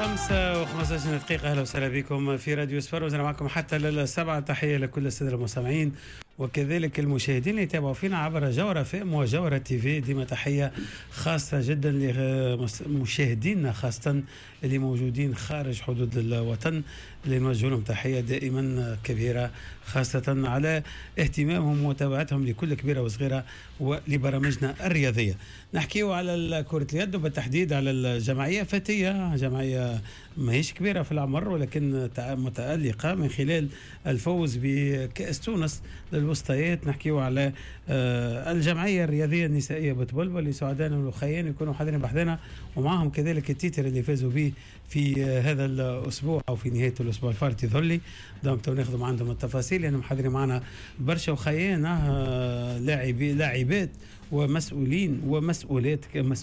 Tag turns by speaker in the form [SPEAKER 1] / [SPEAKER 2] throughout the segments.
[SPEAKER 1] 5:15 دقيقة. أهلا وسهلا بكم في راديو سبار، وأنا معكم حتى للسبعة. تحية لكل السادة المستمعين وكذلك المشاهدين اللي يتابعوا فينا عبر جوهرة FM وجوهرة تي في. ديما تحية خاصة جدا لمشاهدينا، خاصة اللي موجودين خارج حدود الوطن، اللي نوجه لهم تحية دائما كبيرة، خاصة على اهتمامهم ومتابعتهم لكل كبيرة وصغيرة ولبرامجنا الرياضية. نحكيه على كرة اليد وبالتحديد على الجمعية فتية، جمعية ماهيش كبيرة في العمر ولكن متألقة من خلال الفوز بكأس تونس للوسطيات. نحكيه على الجمعية الرياضية النسائية بتبلبل اللي سعداء والخيان يكونوا حاضرين بحذنا، ومعهم كذلك التيتر اللي فازوا به في هذا الأسبوع أو في نهاية الأسبوع الفارط ذلي. دونك ناخذوا عندهم التفاصيل لأنهم حاضرين معنا برشا وخيان، لاعبات ومسؤولين ومسؤوليات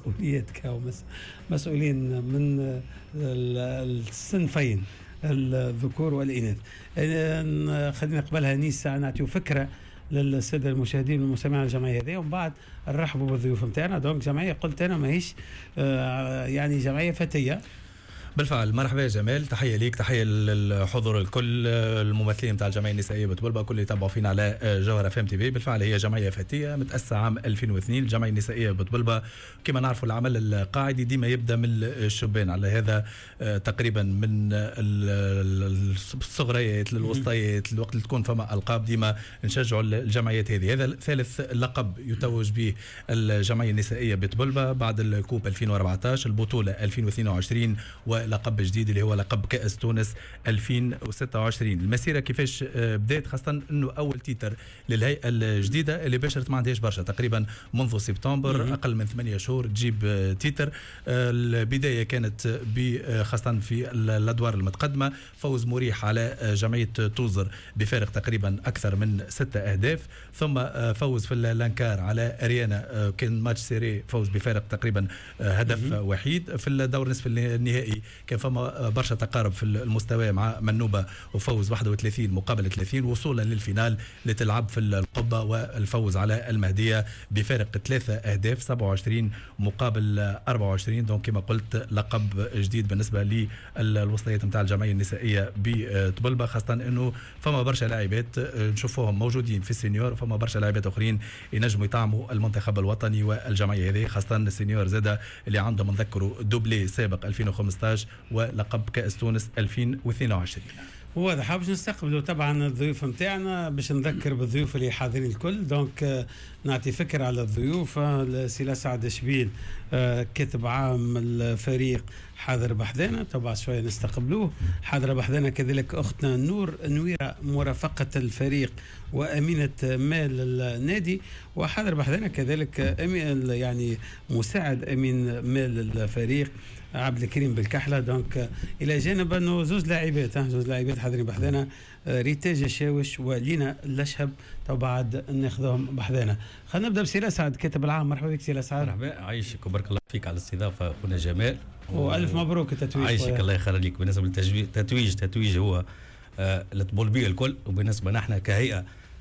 [SPEAKER 1] مسؤولين من الصنفين الذكور والإناث. خلينا قبلها نيسا نعطيو فكرة للسادة المشاهدين والمستمعين على الجمعية هذه، ومن بعد نرحبوا بالضيوف نتاعنا. دونك جمعية قلت أنا ماهيش يعني جمعية فتية.
[SPEAKER 2] بالفعل، مرحبا يا جمال، تحيه ليك، تحيه للحضور الكل، الممثلين نتاع الجمعيه النسائيه بتبلبل كل اللي يتابعوا فينا على جوهرة FM تي في. بالفعل هي جمعيه فتيه متاسسه عام 2002. الجمعيه النسائيه بتبلبل كما نعرفوا العمل القاعدي ديما يبدا من الشبان، على هذا تقريبا من الصغريات للوسطيات، الوقت اللي تكون فما القاب ديما نشجعوا الجمعيات هذه. هذا ثالث لقب يتوج به الجمعيه النسائيه بتبلبل بعد الكوب 2014، البطوله 2022 لقب جديد اللي هو لقب كأس تونس 2026. المسيرة كيفاش بدأت، خاصة انه اول تيتر للهيئة الجديدة اللي باشرت ما عندهاش برشا، تقريبا منذ سبتمبر اقل من 8 شهور تجيب تيتر. البداية كانت خاصة في الادوار المتقدمة، فوز مريح على جمعية توزر بفارق تقريبا اكثر من 6 اهداف، ثم فوز في الانكار على اريانا، كان ماتش سيري، فوز بفارق تقريبا هدف وحيد. في الدور نصف النهائي كان فما برشا تقارب في المستوى مع منوبة وفوز 31 مقابل 30، وصولا للفينال لتلعب في القبة والفوز على المهدية بفارق 3 أهداف 27 مقابل 24. دونك كما قلت لقب جديد بالنسبة للوسطيات نتاع الجمعية النسائية بتبلبل، خاصة انه فما برشا لاعبات نشوفوهم موجودين في السينيور، فما برشا لاعبات اخرين ينجموا يطعموا المنتخب الوطني والجمعية هذه، خاصة السينيور زادا اللي عندهم نذكروا دوبلي سابق 2015 ولقب كأس تونس 2022.
[SPEAKER 1] واضح. باش نستقبلوا طبعا الضيوف نتاعنا، باش نذكر بالضيوف اللي حاضرين الكل. دونك نعطي فكرة على الضيوف. سي سعد شبيل كاتب عام الفريق حاضر بحذانا، طبعا شويه نستقبلوه. حاضر بحذانا كذلك اختنا نويرة مرافقة الفريق وامينة مال النادي، وحاضر بحذانا كذلك يعني مساعد امين مال الفريق عبد الكريم بالكحله. دونك الى جانب انه زوج لاعبات حاضرين بحذانا، ريتاج الشاوش ولينا الاشهب، بعد ناخذهم بحذانا. خلينا نبدا بسي سعد كاتب العام. مرحبا بك سي سعد.
[SPEAKER 3] مرحبا، عايشك وبارك الله فيك على الاستضافه اخونا جمال،
[SPEAKER 1] والف مبروك التتويج.
[SPEAKER 3] عايشك الله يخليك. بالنسبه للتتويج، تتويج هو الطبولبيه الكل، وبالنسبه نحن كهيئه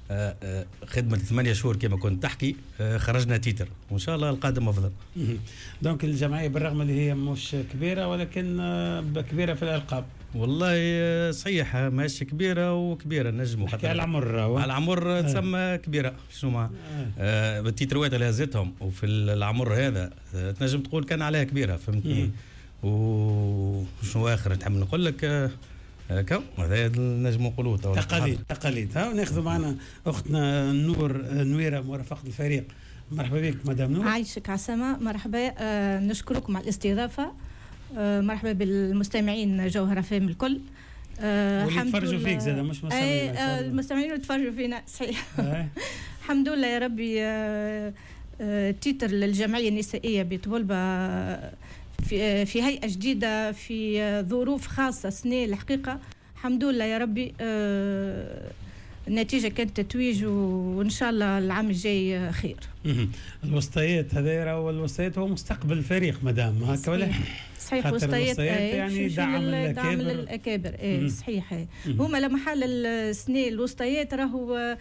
[SPEAKER 3] خدمة 8 شهور كما كنت تحكي، خرجنا تيتر، وإن شاء الله القادم أفضل.
[SPEAKER 1] دونك الجمعية بالرغم اللي هي مش كبيرة ولكن كبيرة في الألقاب.
[SPEAKER 3] والله صحيح، ماشي كبيرة وكبيرة، نجموا
[SPEAKER 1] حتى على
[SPEAKER 3] العمر تسمى كبيرة. شنو ما التيتروات اللي هزتهم وفي العمر هذا تنجم تقول كان عليها كبيرة، فهمتني. وشنو آخر تحب نقول لك، هذا نجم نقولوا
[SPEAKER 1] تقاليد. ها ناخذوا معنا اختنا نويرة مرافقة الفريق. مرحبا بك مدام نور.
[SPEAKER 4] عايشك عسامة. مرحبا، نشكركم على الاستضافة. مرحبا بالمستمعين جوهرة FM الكل.
[SPEAKER 1] واللي يتفرجوا فيك زاد مش مستمعين،
[SPEAKER 4] المستمعين يتفرجوا فينا صحيح. الحمد لله يا ربي. تيتر للجمعية النسائية بتبلبل في هيئة جديدة، في ظروف خاصة، سنة الحقيقة. الحمد لله يا ربي. النتيجة كانت تتويج، وإن شاء الله العام الجاي خير.
[SPEAKER 1] الوسطيات هذا والوسطيات هو مستقبل الفريق مدام، هكا ولا؟
[SPEAKER 4] صحيح، وسطيات
[SPEAKER 1] يعني دعم
[SPEAKER 4] الأكابر. صحيح. هما لما حال السنة الوسطيات راهو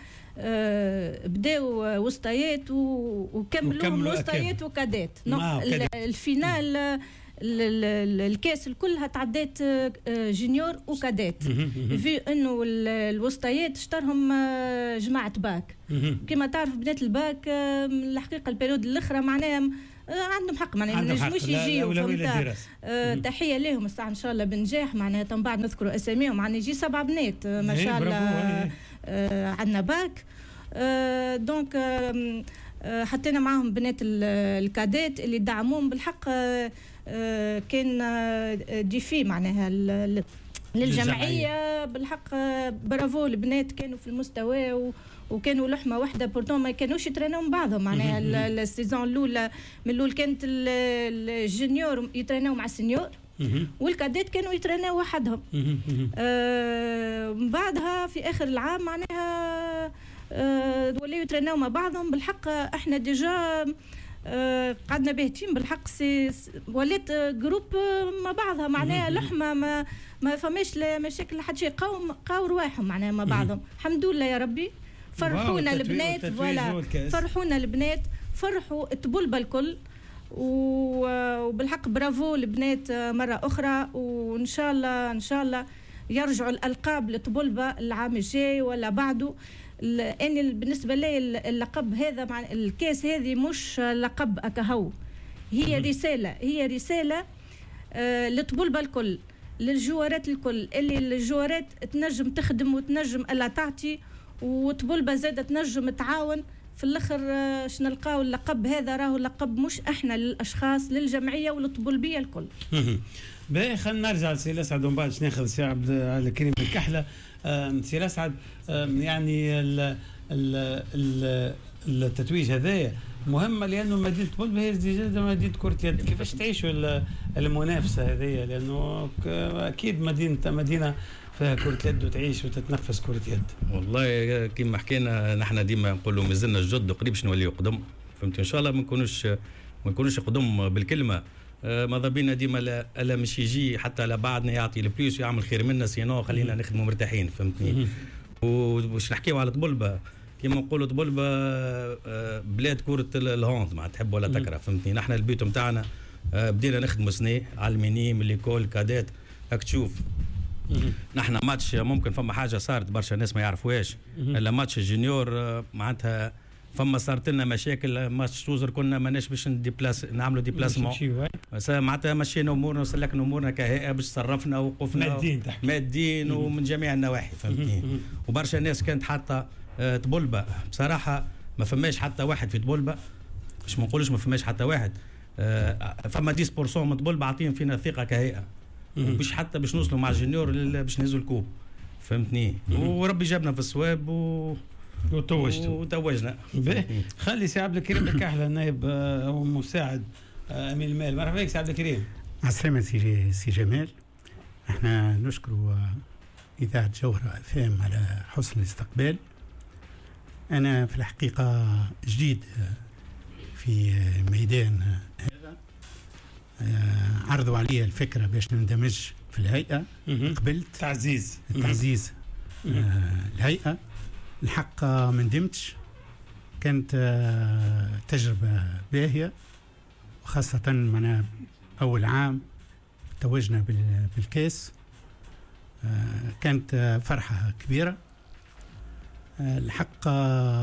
[SPEAKER 4] بداوا وسطيات وكملوا وسطيات وكادات. الفينال الكاس كلها تعدات جونيور وكادات في انه الوسطيات اشترهم جماعه باك. كما تعرف بنات الباك الحقيقه البيريود الاخرى معناها عندهم حق معناها ما نجموش يجيو. تحيه لهم الساعه ان شاء الله بنجاح معناها من بعد نذكروا اساميهم معناها يجي 7 بنات ما شاء الله عندنا باك. دونك حطينا معاهم بنات الكادات اللي دعموهم بالحق. كان ديفي معناها للجمعيه بالحق. برافو البنات كانوا في المستوى وكانوا لحمه واحده بورتون ما كانوش يترينوا من بعضهم معناها. السيزون الاولى من الاول كانت الجونيور يترينوا مع السنيور والكادات كانوا يترينوا وحدهم. من بعدها في اخر العام معناها ولاو يترينوا مع بعضهم بالحق. احنا ديجا قعدنا باهتين بالحق ولات جروب مع بعضها معناها لحمه ما فماش مشاكل حد شيء قاو رواحهم معناها مع بعضهم. الحمد لله يا ربي فرحونا البنات ولا فرحونا البنات فرحوا تبلبل الكل وبالحق برافو البنات مره اخرى. وان شاء الله يرجعوا الالقاب لطبلبه العام الجاي ولا بعده. اني بالنسبه لي اللقب هذا مع الكاس هذه مش لقب اكهو هي رساله لطبلبه الكل للجوارات الكل اللي الجوارات تنجم تخدم وتنجم الا تعطي وطبلبه زاده تنجم تعاون في الاخر. شنو نلقاو اللقب هذا راهو لقب مش احنا للاشخاص للجمعيه وللطبلبيه الكل.
[SPEAKER 1] باهي خلينا نرجع لسي اسعد ومن بعد باش ناخذ سي عبد الكريم الكحله. سي اسعد يعني التتويج هذايا مهمه لانه مدينه طبلبه هي مدينه كره يد. كيفاش تعيشوا المنافسه هذيا لانه اكيد مدينه فيها كره يد وتعيش وتتنفس كره يد.
[SPEAKER 3] والله كما حكينا نحن ديما نقولوا مازلنا الجد قريب باش نوليو قدم فهمت. ان شاء الله ما نكونوش قدم بالكلمه. ماذا بينا ديما الا مش يجي حتى على بعضنا يعطي البليس ويعمل خير منا سينو خلينا نخدموا مرتاحين فهمتني. وباش نحكيو على طبلبه كما نقولوا طبلبه بلاد كره الهوند ما تحب ولا تكره فهمتني. نحن البيت نتاعنا بدينا نخدموا سنه علماني من ليكول كادات راك تشوف. نحن ماتش ممكن فما حاجه صارت برشا ناس ما يعرفوهاش الا ماتش الجونيور معناتها فما صارت لنا مشاكل ماتش توزر كنا ماناش باش نعملوا ديبلاسمون معناتها مشينا امورنا وسلكنا امورنا كهيئه باش صرفنا وقفنا مادين ومن جميع النواحي فهمتني. وبرشا ناس كانت حاطه طبلبه بصراحه ما فماش حتى واحد في طبلبه باش ما نقولش ما فماش حتى واحد. فما 10% من طبلبه عاطين فينا ثقه كهيئه وباش حتى باش نوصلوا مع الجونيور باش نهزوا الكوب فهمتني. وربي جابنا في الصواب وتوجنا.
[SPEAKER 1] خلي سي عبد الكريم الكحله النائب او مساعد امين المال. مرحبا بك سي عبد الكريم.
[SPEAKER 5] عسلامة سي جمال. احنا نشكر اذاعه جوهره FM على حسن الاستقبال. انا في الحقيقه جديد في ميدان هذا. عرضوا علي الفكره باش نندمج في الهيئه. قبلت
[SPEAKER 1] تعزيز
[SPEAKER 5] الهيئه. الحق ما ندمتش. كانت تجربه باهيه وخاصه معنا اول عام توجنا بالكاس. كانت فرحه كبيره. الحق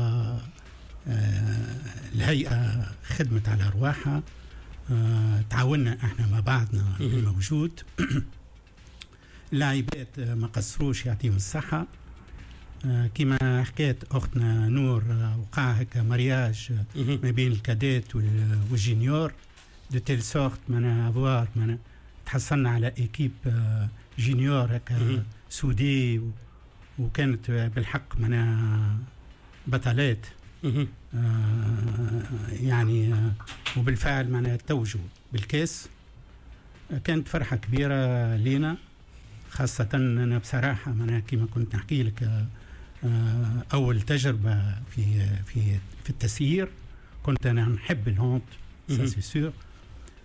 [SPEAKER 5] الهيئه خدمت على ارواحها. تعاوننا احنا مع بعضنا الموجود. اللاعبات ما قصروش يعطيهم الصحه. كما حكيت اختنا نور وقع هكا مرياج ما بين الكادات والجينيور دو تيل سورت معناها افوار معناها تحصلنا على ايكيب جينيور هكا سودي وكانت بالحق معناها بطلات. يعني وبالفعل معناها توجوا بالكاس. كانت فرحه كبيره لينا خاصه انا بصراحه معناها كما كنت نحكي لك اول تجربه في التسيير. كنت انا نحب الهونت سي سور.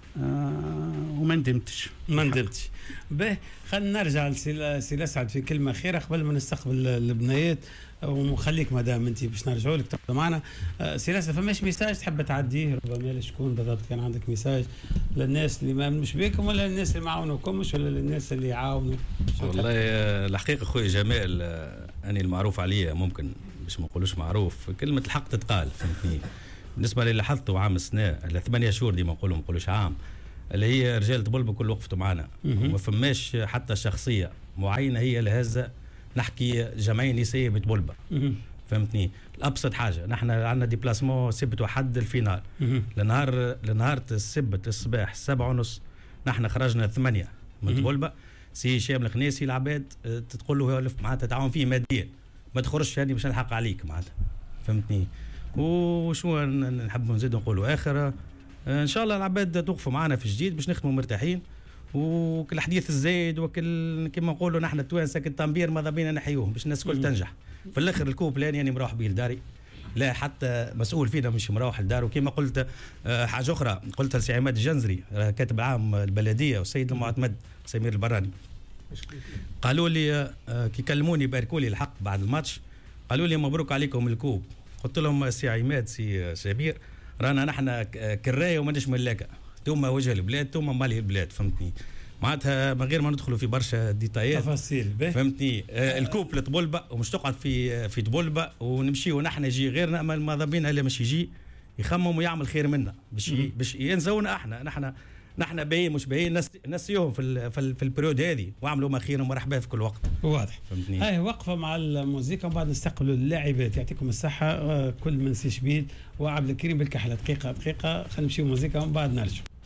[SPEAKER 5] وما ندمتش.
[SPEAKER 1] ما ندمتش. به خلينا نرجع لسي اسعد في كلمه اخيره قبل ما نستقبل البنيات ونخليك مدام انت باش نرجعوا لك تبقى معنا. سي اسعد فماش ميساج تحب تعديه ربما لشكون بالضبط؟ كان عندك ميساج للناس اللي ما يامنوش بكم ولا للناس اللي ما عاونوكمش ولا للناس اللي يعاونوا؟
[SPEAKER 3] والله الحقيقه خويا جمال اني المعروف عليا ممكن باش ما نقولوش معروف كلمه الحق تتقال فهمتني. بالنسبه اللي لاحظته عام السنه 8 شهور ديما نقولوا ما نقولوش عام اللي هي رجال بلبل كل وقفتوا معنا وما فماش حتى شخصيه معينه هي اللي هزه نحكي جمعيه نسائيه بتبلبل فهمتني. الابسط حاجه نحن عندنا ديبلاسمون سبت وحد الفينال لنهار السبت الصباح 7:30 نحن خرجنا 8 من تبلبل. سي هشام الخنيسي العباد تقول له معناتها تعاون فيه ماديا ما تخرجش هذه باش نلحق عليك معناتها فهمتني. وشو نحب نزيد نقولوا اخر ان شاء الله العباد توقفوا معنا في جديد باش نخدموا مرتاحين وكل حديث الزايد وكل كما نقولوا نحن التوانسه كالتنبير ماذا بينا نحيوهم باش الناس الكل تنجح. في الاخر الكوب لاني يعني مروح به لداري لا حتى مسؤول فينا مش مروح لداره. وكما قلت حاجه اخرى قلتها لسي عماد الجنزري كاتب عام البلديه والسيد المعتمد سمير البراني قالوا لي كي كلموني باركوا لي الحق بعد الماتش قالوا لي مبروك عليكم الكوب. قلت لهم سي عماد سي سمير رانا نحن كرايه وماناش ملاكه ثم وجه البلاد ثم مالي البلاد فهمتني. معناتها من غير ما ندخلوا في برشا ديتايات
[SPEAKER 1] تفاصيل فهمتني.
[SPEAKER 3] الكوب لطبلبة ومش تقعد في طبلبة ونمشي ونحن يجي غيرنا ماذا بينا اللي مش يجي يخمم ويعمل خير منا باش ينسونا احنا نحن باهي مش باهي نسيوهم في البريود هذه وعملوا ما خير ومرحبا في كل وقت.
[SPEAKER 1] واضح
[SPEAKER 3] فهمتني.
[SPEAKER 1] هاي وقفه مع الموسيقى ومن بعد نستقبلوا اللاعبات يعطيكم الصحه كل من سي شبيل وعبد الكريم بالكحله دقيقه خلينا نمشيو موسيقى ومن بعد نرجع.